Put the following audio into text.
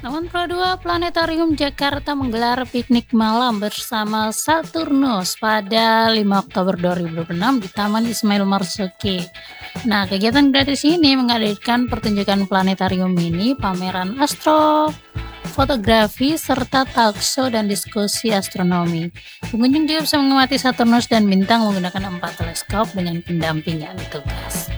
Taman Pro 2 Planetarium Jakarta menggelar piknik malam bersama Saturnus pada 5 Oktober 2026 di Taman Ismail Marzuki. Nah, kegiatan gratis ini menghadirkan pertunjukan planetarium mini, pameran astrofotografi, serta talkshow dan diskusi astronomi. Pengunjung juga bisa mengamati Saturnus dan bintang menggunakan 4 teleskop dengan pendampingan tugas.